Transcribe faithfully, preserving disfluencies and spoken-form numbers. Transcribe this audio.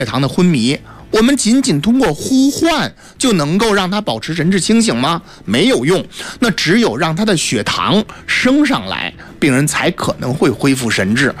血糖的昏迷。我们仅仅通过呼唤就能够让他保持神志清醒吗？没有用。那只有让他的血糖升上来，病人才可能会恢复神志。